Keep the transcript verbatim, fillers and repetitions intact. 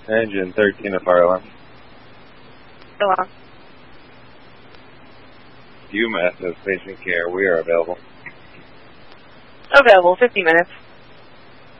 Engine thirteen of fire alarm. Hello. U M A S as patient care. We are available. Available, fifty minutes.